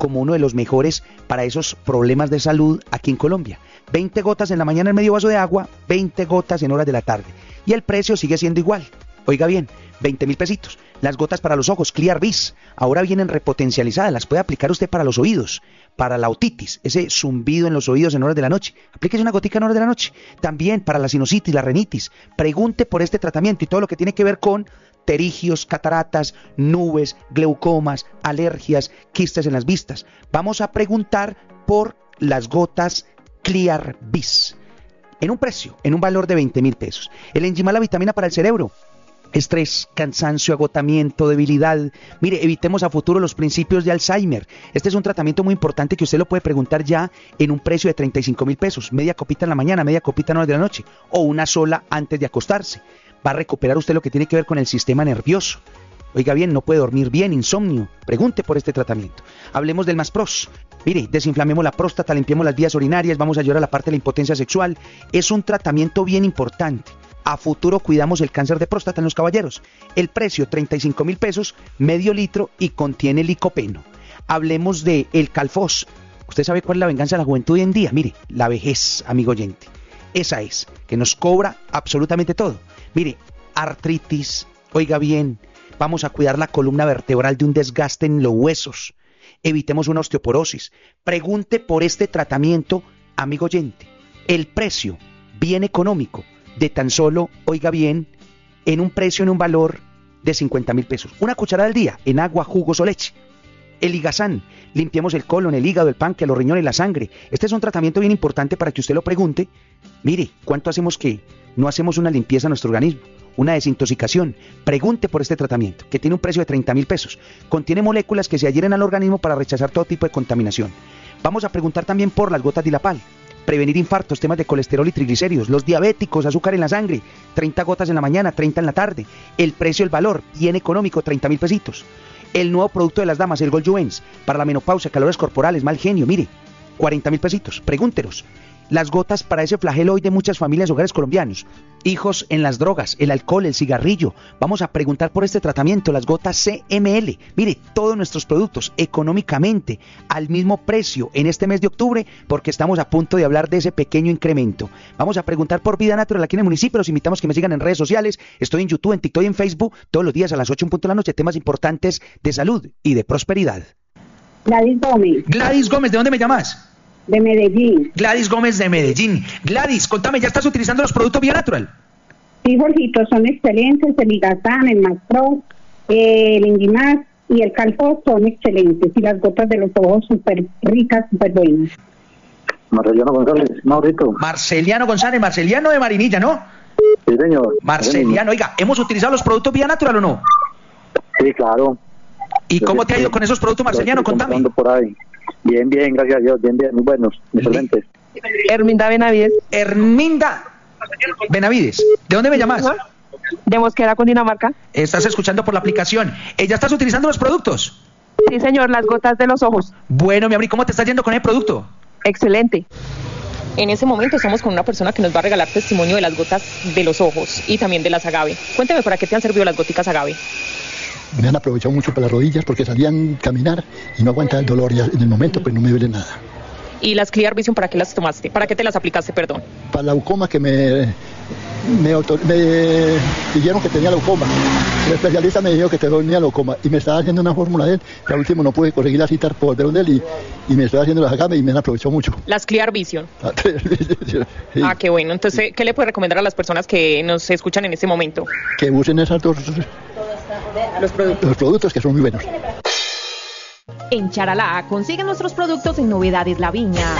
como uno de los mejores para esos problemas de salud aquí en Colombia. 20 gotas en la mañana en medio vaso de agua, 20 gotas en horas de la tarde. Y el precio sigue siendo igual. Oiga bien, 20.000 pesitos. Las gotas para los ojos, Clear Vis, ahora vienen repotencializadas, las puede aplicar usted para los oídos, para la otitis, ese zumbido en los oídos en horas de la noche. Aplíquese una gotica en horas de la noche. También para la sinusitis, la rinitis. Pregunte por este tratamiento y todo lo que tiene que ver con pterigios, cataratas, nubes, glaucomas, alergias, quistes en las vistas. Vamos a preguntar por las gotas Clear Vis. En un precio, en un valor de 20.000 pesos. El Enzimal, la vitamina para el cerebro. Estrés, cansancio, agotamiento, debilidad. Mire, evitemos a futuro los principios de Alzheimer. Este es un tratamiento muy importante que usted lo puede preguntar ya en un precio de 35.000 pesos. Media copita en la mañana, media copita en horas de la noche. O una sola antes de acostarse. Va a recuperar usted lo que tiene que ver con el sistema nervioso. Oiga bien, no puede dormir bien, insomnio. Pregunte por este tratamiento. Hablemos del Maspros. Mire, desinflamemos la próstata, limpiemos las vías urinarias, vamos a ayudar a la parte de la impotencia sexual. Es un tratamiento bien importante. A futuro cuidamos el cáncer de próstata en los caballeros. El precio, 35.000 pesos, medio litro y contiene licopeno. Hablemos de el Calfos. ¿Usted sabe cuál es la venganza de la juventud hoy en día? Mire, la vejez, amigo oyente. Esa es, que nos cobra absolutamente todo. Mire, artritis, oiga bien, vamos a cuidar la columna vertebral de un desgaste en los huesos. Evitemos una osteoporosis. Pregunte por este tratamiento, amigo oyente. El precio, bien económico, de tan solo, oiga bien, en un precio, en un valor de 50.000 pesos. Una cucharada al día, en agua, jugos o leche. El Ligazán, limpiemos el colon, el hígado, el páncreas, los riñones, la sangre. Este es un tratamiento bien importante para que usted lo pregunte. Mire, ¿cuánto hacemos que no hacemos una limpieza a nuestro organismo? Una desintoxicación. Pregunte por este tratamiento, que tiene un precio de 30.000 pesos. Contiene moléculas que se adhieren al organismo para rechazar todo tipo de contaminación. Vamos a preguntar también por las gotas Dilapal. Prevenir infartos, temas de colesterol y triglicéridos, los diabéticos, azúcar en la sangre, 30 gotas en la mañana, 30 en la tarde. El precio, el valor, bien económico, 30.000 pesitos. El nuevo producto de las damas, el Gold Juventus, para la menopausia, calores corporales, mal genio, mire, 40.000 pesitos. Pregúntenos. Las gotas para ese flagelo hoy de muchas familias, hogares colombianos. Hijos en las drogas, el alcohol, el cigarrillo. Vamos a preguntar por este tratamiento, las gotas CML. Mire, todos nuestros productos económicamente al mismo precio en este mes de octubre, porque estamos a punto de hablar de ese pequeño incremento. Vamos a preguntar por Vida Natural aquí en el municipio. Los invitamos a que me sigan en redes sociales. Estoy en YouTube, en TikTok y en Facebook todos los días a las 8 en punto de la noche. Temas importantes de salud y de prosperidad. Gladys Gómez. Gladys Gómez, ¿de dónde me llamas? De Medellín. Gladys Gómez de Medellín. Gladys, contame, ¿ya estás utilizando los productos Vida Natural? Sí, Jorgito, son excelentes. El Ligazán, el Maspros, el Enzimal y el Calfos son excelentes. Y las gotas de los ojos súper ricas, súper buenas. Marceliano González, Maurito. Marceliano González, Marceliano de Marinilla, ¿no? Sí, señor. Marceliano, oiga, ¿hemos utilizado los productos Vida Natural o no? Sí, claro. ¿Y cómo te ha ido con esos productos, Marceliano? Contame. Por ahí. Bien, gracias a Dios, bien, muy buenos, excelentes. Herminda Benavides. Herminda Benavides, ¿de dónde me llamas? De Mosquera, Cundinamarca. Estás escuchando por la aplicación. ¿Ya estás utilizando los productos? Sí, señor, las gotas de los ojos. Bueno, mi amor, ¿y cómo te está yendo con el producto? Excelente. En ese momento estamos con una persona que nos va a regalar testimonio de las gotas de los ojos y también de las agave. Cuénteme, ¿para qué te han servido las goticas agave? Me han aprovechado mucho para las rodillas porque salían a caminar y no aguantaba el dolor. Ya en el momento pues no me duele nada. ¿Y las Clear Vision para qué las tomaste? ¿Para qué te las aplicaste, perdón? Para la glaucoma que me dijeron que tenía glaucoma. El especialista me dijo que tenía glaucoma y me estaba haciendo una fórmula de él. Al último no pude conseguir la cita por de él y me estoy haciendo las agave y me han aprovechado mucho. Las Clear Vision. Sí. Ah, qué bueno. Entonces, ¿qué le puede recomendar a las personas que nos escuchan en este momento? Que usen esas dos... Los productos que son muy buenos. En Charalá consiguen nuestros productos en Novedades La Viña.